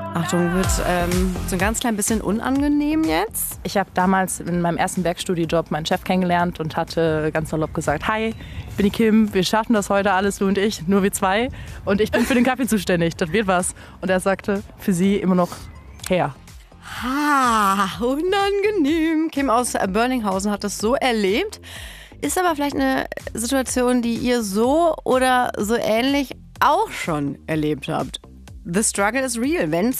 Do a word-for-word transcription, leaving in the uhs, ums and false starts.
Achtung, wird ähm, so ein ganz klein bisschen unangenehm jetzt. Ich habe damals in meinem ersten Werkstudijob meinen Chef kennengelernt und hatte ganz salopp gesagt, hi, ich bin die Kim, wir schaffen das heute alles, du und ich, nur wir zwei. Und ich bin für den Kaffee zuständig, das wird was. Und er sagte, für sie immer noch her. Ha, unangenehm. Kim aus Börninghausen hat das so erlebt. Ist aber vielleicht eine Situation, die ihr so oder so ähnlich auch schon erlebt habt. The struggle is real, wenn